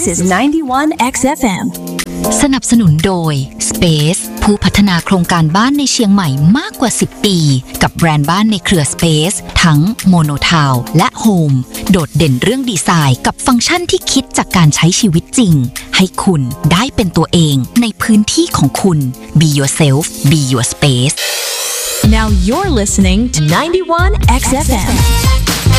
is 91XFM สนับสนุนโดย Space ผู้พัฒนาโครงการบ้านในเชียงใหม่มากกว่า10ปีกับแบรนด์บ้านในเครือ Space ทั้ง Mono Town และ Home โดดเด่นเรื่องดีไซน์กับฟังก์ชันที่คิดจากการใช้ชีวิตจริงให้คุณได้เป็นตัวเองในพื้นที่ของคุณ Be yourself Be your space Now you're listening to 91XFM